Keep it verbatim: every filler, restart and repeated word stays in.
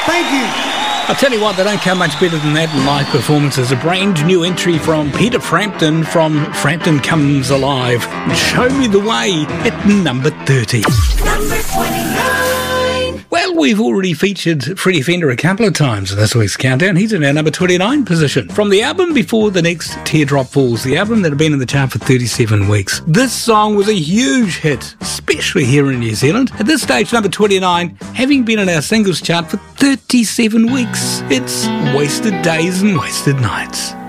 Thank you. I'll tell you what, they don't come much better than that in live performances. A brand new entry from Peter Frampton from Frampton Comes Alive. Show Me the Way at number thirty. Number twenty-nine. Well, we've already featured Freddie Fender a couple of times in this week's countdown. He's in our number twenty-nine position. From the album Before the Next Teardrop Falls, the album that had been in the chart for thirty-seven weeks. This song was a huge hit, especially here in New Zealand. At this stage, number twenty-nine, having been in our singles chart for thirty-seven weeks. It's Wasted Days and Wasted Nights.